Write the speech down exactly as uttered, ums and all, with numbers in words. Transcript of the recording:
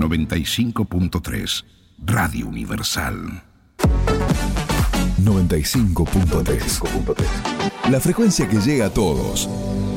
noventa y cinco punto tres, Radio Universal. noventa y cinco punto tres. La frecuencia que llega a todos.